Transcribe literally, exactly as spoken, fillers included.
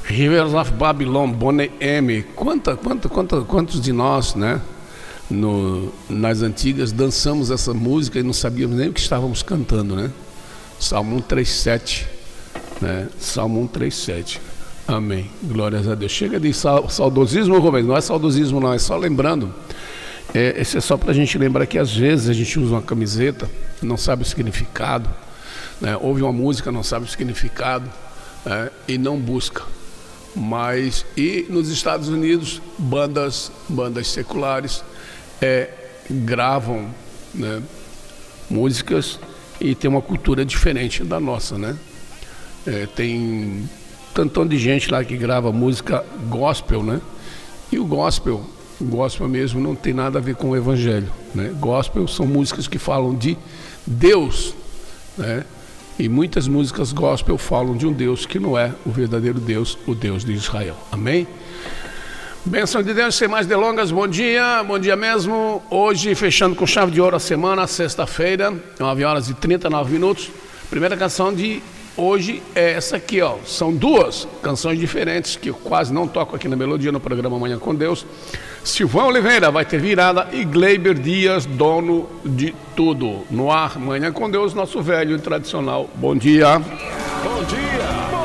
Rivers of Babylon, Bonnie M. Quanta, quanta, quanta, quantos de nós, né, no, nas antigas, dançamos essa música e não sabíamos nem o que estávamos cantando, né? Salmo cento e trinta e sete, né? Salmo cento e trinta e sete. Amém. Glórias a Deus. Chega de saudosismo, Rubens. Não é saudosismo, não. É só lembrando. É, esse é só para a gente lembrar que às vezes a gente usa uma camiseta, não sabe o significado, né? Ouve uma música, não sabe o significado, né? E não busca. Mas, e nos Estados Unidos, bandas, bandas seculares é, gravam, né, músicas e tem uma cultura diferente da nossa, né? É, tem tantão de gente lá que grava música gospel, né? E o gospel, o gospel mesmo não tem nada a ver com o evangelho, né? Gospel são músicas que falam de Deus, né? E muitas músicas gospel falam de um Deus que não é o verdadeiro Deus, o Deus de Israel. Amém? Bênção de Deus, sem mais delongas, bom dia, bom dia mesmo. Hoje, fechando com chave de ouro a semana, sexta-feira, nove horas e trinta e nove minutos. Primeira canção de hoje é essa aqui, ó. São duas canções diferentes que eu quase não toco aqui na Melodia, no programa Manhã com Deus. Silvão Oliveira, Vai Ter Virada, e Gleiber Dias, Dono de Tudo. No ar, Manhã com Deus, nosso velho e tradicional. Bom dia. Bom dia.